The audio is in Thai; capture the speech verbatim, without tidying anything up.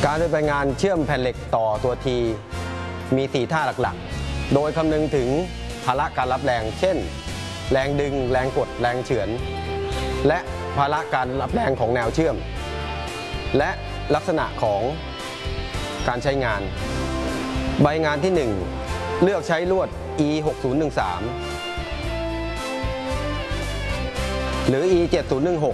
การดำเนินงานเชื่อมแผ่นเหล็กต่อตัวทีมีสี่ท่าหลักๆโดยคำนึงถึงภาระการรับแรงเช่นแรงดึงแรงกดแรงเฉือนและภาระการรับแรงของแนวเชื่อมและลักษณะของการใช้งานใบงานที่หนึ่งเลือกใช้ลวด อี หกศูนย์หนึ่งสาม หรือ อี เจ็ดศูนย์หนึ่งหก